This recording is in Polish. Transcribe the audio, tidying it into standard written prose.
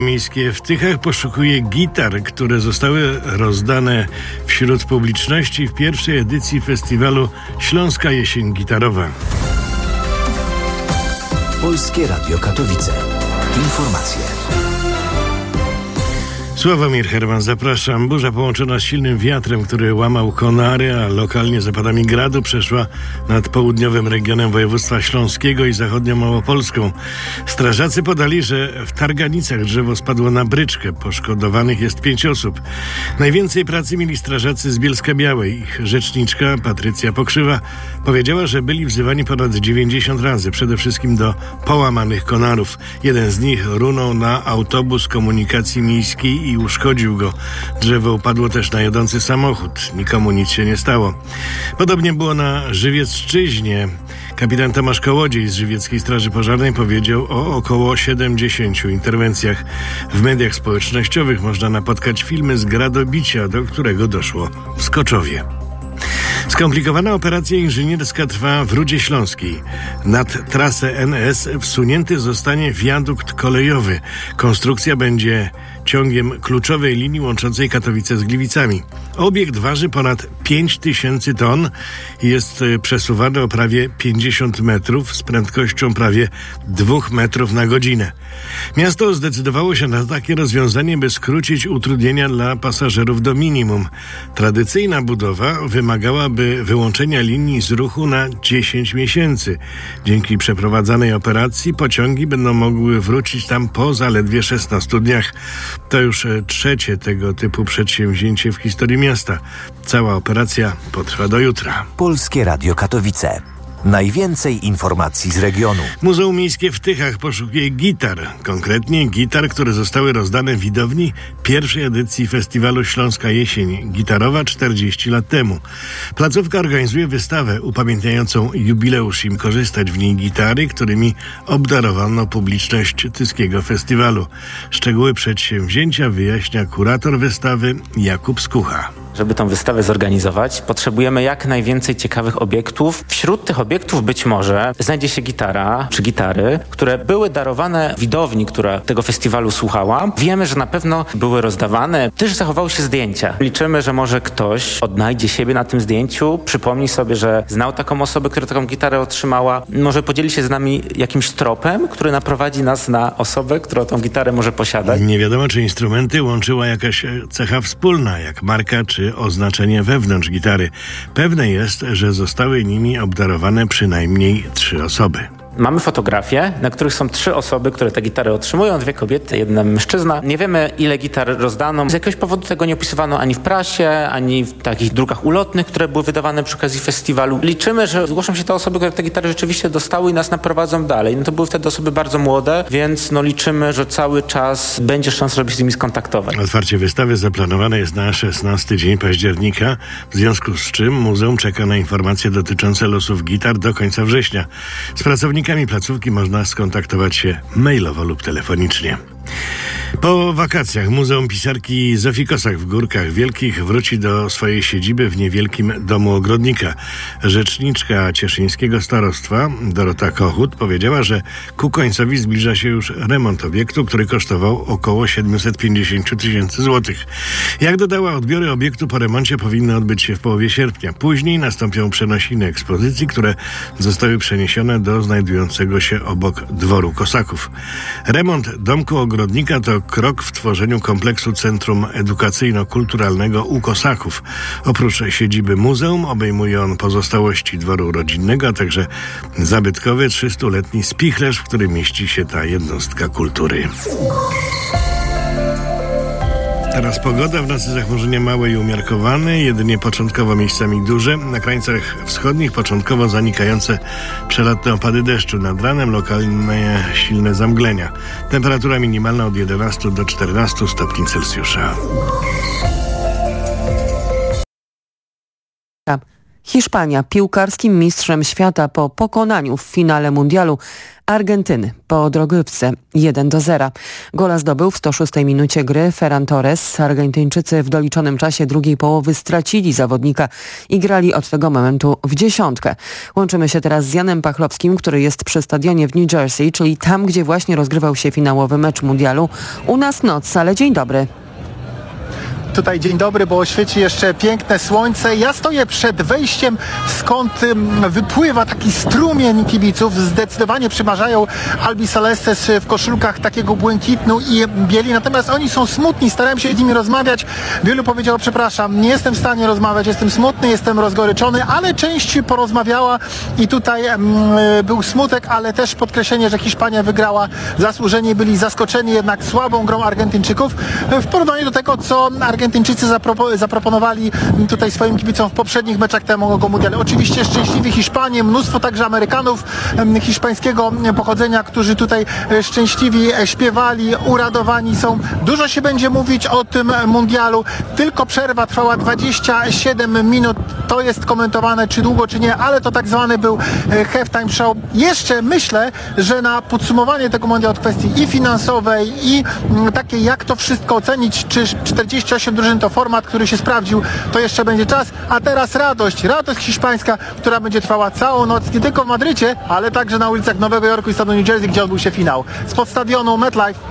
Miejskie w Tychach poszukuje gitar, które zostały rozdane wśród publiczności w pierwszej edycji festiwalu Śląska Jesień Gitarowa. Polskie Radio Katowice. Informacje. Sławomir Herman, zapraszam. Burza połączona z silnym wiatrem, który łamał konary, a lokalnie zapadami gradu, przeszła nad południowym regionem województwa śląskiego i zachodnią Małopolską. Strażacy podali, że w Targanicach drzewo spadło na bryczkę. Poszkodowanych jest 5 osób. Najwięcej pracy mieli strażacy z Bielska-Białej. Ich rzeczniczka Patrycja Pokrzywa powiedziała, że byli wzywani ponad 90 razy, przede wszystkim do połamanych konarów. Jeden z nich runął na autobus komunikacji miejskiej i uszkodził go. Drzewo upadło też na jadący samochód. Nikomu nic się nie stało. Podobnie było na Żywiecczyźnie. Kapitan Tomasz Kołodziej z Żywieckiej Straży Pożarnej powiedział o około 70 interwencjach. W mediach społecznościowych można napotkać filmy z gradobicia, do którego doszło w Skoczowie. Skomplikowana operacja inżynierska trwa w Rudzie Śląskiej. Nad trasę NS wsunięty zostanie wiadukt kolejowy. Konstrukcja będzie ciągiem kluczowej linii łączącej Katowice z Gliwicami. Obiekt waży ponad 5000 ton i jest przesuwany o prawie 50 metrów z prędkością prawie 2 metrów na godzinę. Miasto zdecydowało się na takie rozwiązanie, by skrócić utrudnienia dla pasażerów do minimum. Tradycyjna budowa wymagałaby wyłączenia linii z ruchu na 10 miesięcy. Dzięki przeprowadzanej operacji pociągi będą mogły wrócić tam po zaledwie 16 dniach. To już trzecie tego typu przedsięwzięcie w historii miasta. Cała operacja potrwa do jutra. Polskie Radio Katowice. Najwięcej informacji z regionu. Muzeum Miejskie w Tychach poszukuje gitar. Konkretnie gitar, które zostały rozdane widowni pierwszej edycji festiwalu Śląska Jesień Gitarowa 40 lat temu. Placówka organizuje wystawę upamiętniającą jubileusz. Im korzystać w niej gitary, którymi obdarowano publiczność tyskiego festiwalu. Szczegóły przedsięwzięcia wyjaśnia kurator wystawy Jakub Skucha. Żeby tę wystawę zorganizować, potrzebujemy jak najwięcej ciekawych obiektów. Wśród tych obiektów być może znajdzie się gitara czy gitary, które były darowane widowni, która tego festiwalu słuchała. Wiemy, że na pewno były rozdawane. Też zachowały się zdjęcia. Liczymy, że może ktoś odnajdzie siebie na tym zdjęciu, przypomni sobie, że znał taką osobę, która taką gitarę otrzymała. Może podzieli się z nami jakimś tropem, który naprowadzi nas na osobę, która tą gitarę może posiadać. Nie wiadomo, czy instrumenty łączyła jakaś cecha wspólna, jak marka czy oznaczenie wewnątrz gitary. Pewne jest, że zostały nimi obdarowane przynajmniej 3 osoby. Mamy fotografie, na których są 3 osoby, które te gitary otrzymują, 2 kobiety, 1 mężczyzna. Nie wiemy, ile gitar rozdano. Z jakiegoś powodu tego nie opisywano ani w prasie, ani w takich drukach ulotnych, które były wydawane przy okazji festiwalu. Liczymy, że zgłoszą się te osoby, które te gitary rzeczywiście dostały i nas naprowadzą dalej. To były wtedy osoby bardzo młode, więc liczymy, że cały czas będzie szansa, żeby się z nimi skontaktować. Otwarcie wystawy zaplanowane jest na 16 dzień października, w związku z czym muzeum czeka na informacje dotyczące losów gitar do końca września. Z pracownikami placówki można skontaktować się mailowo lub telefonicznie. Po wakacjach Muzeum Pisarki Zofii Kossak w Górkach Wielkich wróci do swojej siedziby w niewielkim domu ogrodnika. Rzeczniczka cieszyńskiego starostwa Dorota Kochut powiedziała, że ku końcowi zbliża się już remont obiektu, który kosztował około 750 000 złotych. Jak dodała, odbiory obiektu po remoncie powinny odbyć się w połowie sierpnia. Później nastąpią przenosiny ekspozycji, które zostały przeniesione do znajdującego się obok dworu Kossaków. Remont domku ogrodnika to krok w tworzeniu kompleksu Centrum Edukacyjno-Kulturalnego u Kossaków. Oprócz siedziby muzeum obejmuje on pozostałości dworu rodzinnego, a także zabytkowy 300-letni spichlerz, w którym mieści się ta jednostka kultury. Teraz pogoda, w nocy zachmurzenie małe i umiarkowane, jedynie początkowo miejscami duże. Na krańcach wschodnich początkowo zanikające przelotne opady deszczu. Nad ranem lokalne silne zamglenia. Temperatura minimalna od 11 do 14 stopni Celsjusza. Hiszpania piłkarskim mistrzem świata po pokonaniu w finale mundialu Argentyny po dogrywce 1-0. Gola zdobył w 106 minucie gry Ferran Torres. Argentyńczycy w doliczonym czasie drugiej połowy stracili zawodnika i grali od tego momentu w dziesiątkę. Łączymy się teraz z Janem Pachlowskim, który jest przy stadionie w New Jersey, czyli tam, gdzie właśnie rozgrywał się finałowy mecz mundialu. U nas noc, ale dzień dobry. Tutaj dzień dobry, bo świeci jeszcze piękne słońce. Ja stoję przed wejściem, skąd wypływa taki strumień kibiców. Zdecydowanie przymarzają Albi Celestes w koszulkach takiego błękitnu i bieli. Natomiast oni są smutni, starałem się z nimi rozmawiać. Wielu powiedziało: przepraszam, nie jestem w stanie rozmawiać, jestem smutny, jestem rozgoryczony, ale część porozmawiała i tutaj był smutek, ale też podkreślenie, że Hiszpania wygrała zasłużenie. Byli zaskoczeni jednak słabą grą Argentyńczyków w porównaniu do tego, co Argentyńczycy zaproponowali tutaj swoim kibicom w poprzednich meczach temu mundialu. Oczywiście szczęśliwi Hiszpanie, mnóstwo także Amerykanów hiszpańskiego pochodzenia, którzy tutaj szczęśliwi śpiewali, uradowani są. Dużo się będzie mówić o tym mundialu. Tylko przerwa trwała 27 minut. To jest komentowane, czy długo, czy nie, ale to tak zwany był halftime show. Jeszcze myślę, że na podsumowanie tego mundialu od kwestii i finansowej, i takiej, jak to wszystko ocenić, czy 48 drużyn to format, który się sprawdził, to jeszcze będzie czas. A teraz radość hiszpańska, która będzie trwała całą noc, nie tylko w Madrycie, ale także na ulicach Nowego Jorku i stanu New Jersey, gdzie odbył się finał. Spod stadionu MetLife